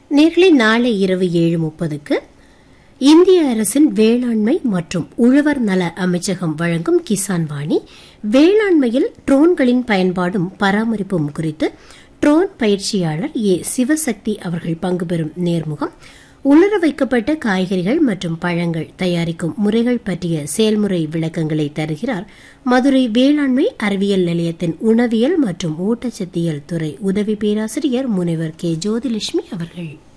நேர்களை நாளை இரவு 7:30க்கு இந்திய அரசின் வேளாண்மை மற்றும் உழவர் நல அமைச்சகம் வழங்கும் கிசான் வாணி, வேளாண்மையில் ட்ரோன்களின் பயன்பாடும் பராமரிப்பும் குறித்து ட்ரோன் பயிற்சியாளர் ஏ சிவசக்தி அவர்கள் பங்குபெறும் நேர்முகம், உலர வைக்கப்பட்ட காய்கறிகள் மற்றும் பழங்கள் தயாரிக்கும் முறைகள் பற்றிய செயல்முறை விளக்கங்களை தருகிறார் மதுரை வேளாண்மை அறிவியல் நிலையத்தின் உணவியல் மற்றும் ஊட்டச்சத்தியல் துறை உதவி பேராசிரியர் முனைவர் கே ஜோதிலட்சுமி அவர்கள்.